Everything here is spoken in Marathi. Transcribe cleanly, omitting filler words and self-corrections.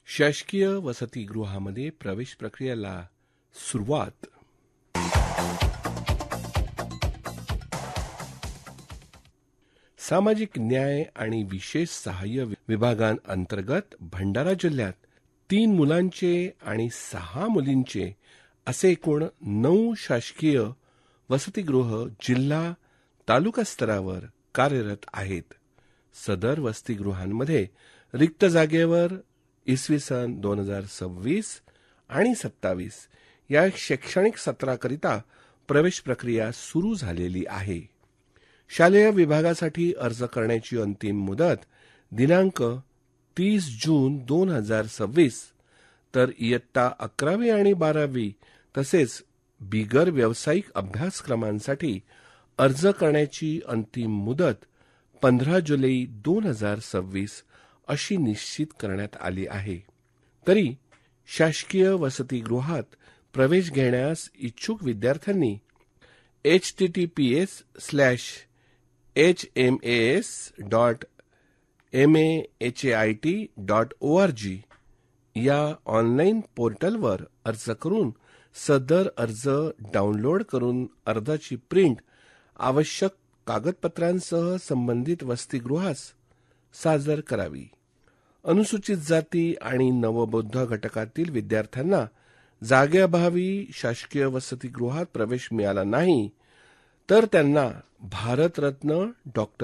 शासकीय वसतिगृहामध्ये प्रवेश प्रक्रियेला सुरुवात. सामाजिक न्याय आणि विशेष सहाय्य विभागांतर्गत भंडारा जिल्ह्यात 3 मुलांचे आणि 6 मुलींचे असे एकूण 9 शासकीय वसतिगृह जिल्हा तालुका स्तरावर कार्यरत आहेत. सदर वसतिगृहांमध्ये रिक्त जागेवर इसवी सन 2026 आणि 27 या शैक्षणिक सत्राकरिता प्रवेश प्रक्रिया सुरू झालेली आहे. शालेय विभागासाठी अर्ज करण्याची अंतिम मुदत दिनांक 30 जून 2026, तर इयत्ता 11वी आणि 12वी तसेच बिगर व्यावसायिक अभ्यासक्रमांसाठी अर्ज करण्याची अंतिम मुदत 15 जुलै 2026 अशी निश्चित करण्यात आली आहे. तरी शासकीय वसतिगृहात प्रवेश घेण्यास इच्छुक विद्यार्थ्यांनी https://hmas.mahait.org या ऑनलाईन पोर्टलवर अर्ज करून सदर अर्ज डाउनलोड करून अर्जाची प्रिंट आवश्यक कागदपत्रांसह संबंधित वसतिगृहास सादर करावी. अनुसूचित जाती आणि नवबौद्ध घटकातील विद्यार्थ्यांना जागेअभावी शासकीय वसतिगृहात प्रवेश मिळाला नाही तर त्यांना भारतरत्न डॉ.